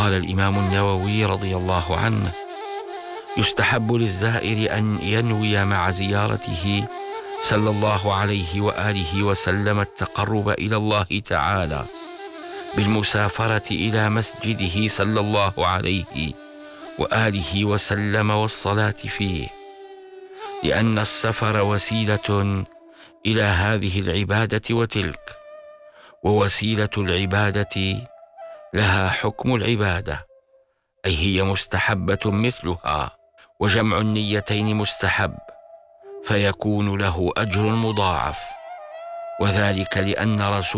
قال الإمام النووي رضي الله عنه: يستحب للزائر أن ينوي مع زيارته صلى الله عليه وآله وسلم التقرب إلى الله تعالى بالمسافرة إلى مسجده صلى الله عليه وآله وسلم والصلاة فيه، لأن السفر وسيلة إلى هذه العبادة وتلك، ووسيلة العبادة لها حكم العبادة، أي هي مستحبة مثلها، وجمع النيتين مستحب فيكون له أجر مضاعف، وذلك لأن رسول